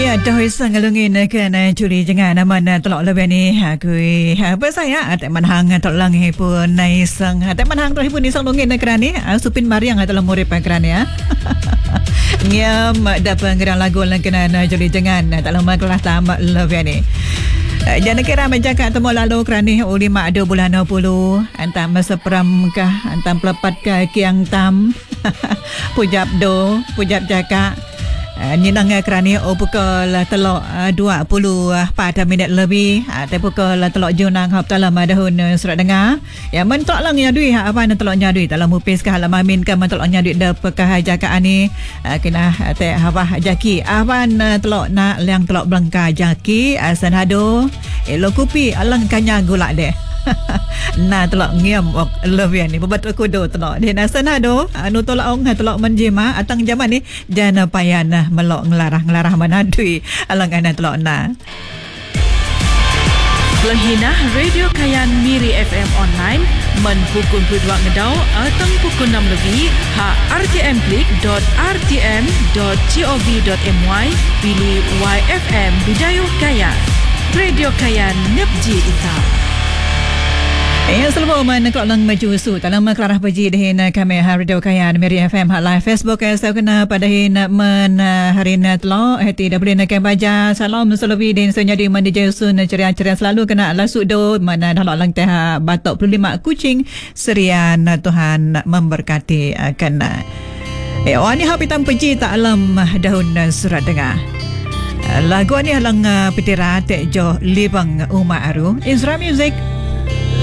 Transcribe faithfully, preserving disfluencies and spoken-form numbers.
Ya, dah isang galungin kena curi jangan nama na tolak lebih ni aku apa saya tak manhang tolak he pun naisang tak manhang tu pun isang lungin kerana supin mariang atau murid kerana ya ngam dapat ngerang lagu lang kena curi jangan tak lama kelas tamat lebih ni. Jangan kira menjaga temu lalu kerana uli mak ada bulan dua puluh antam masa peram kah antam pelepat kah kiang tam pujap do pujap jaka Ninang kerana oh pukul telok dua puluh empat minit lebih atau pukul telok junang hap dalam dahun surat dengar ya mentok lang nyadui apa nak telok nyadui dalam upis ke halam amin ke mentok nyadui dah pekah jakaan ni kena teh apa jaki apa telok nak liang telok belangka jaki asan hado elo kupi alang kanya gula deh nah telok ngiam lebih ni bebat aku do telok di nasan ado anu tolak ong telok menjema atang zaman ni jana payana melok ngelarah ngelarah manadui alang ana telok na Lenghina Radio Kayan Miri F M online men pukul dua ngedau atang pukul enam lebih ha r t m klik dot r t m dot gov dot m y pilih Y F M Bidayuh Kayan Radio Kayan Nepji Ita. Ya, selalu mana kalau lang maju su dalam kelarah baji dahin kami Radio Kayan Miri F M hot live Facebook saya kena pada hin men hari na telo hati dah boleh nak baca salam selawi din senyadi mandi jesun ceria-ceria selalu kena lasuk do mana dah lang teh batok puluh lima kucing serian Tuhan memberkati kena. Eh wani hapitam peji tak alam daun surat dengar. Lagu ni halang petira tek jo libang Umar Aru Isra Music